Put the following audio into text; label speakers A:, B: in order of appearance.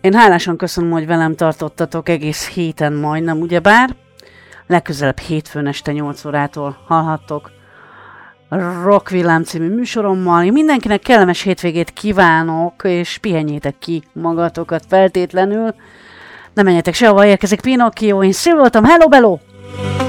A: Én hálásan köszönöm, hogy velem tartottatok egész héten majdnem, ugyebár. Legközelebb hétfőn este 8 órától hallhattok Rock Villám című műsorommal. Én mindenkinek kellemes hétvégét kívánok, és pihenjétek ki magatokat feltétlenül. Ne menjetek sehova, érkezik Pinocchio, én Szil voltam, hello bello!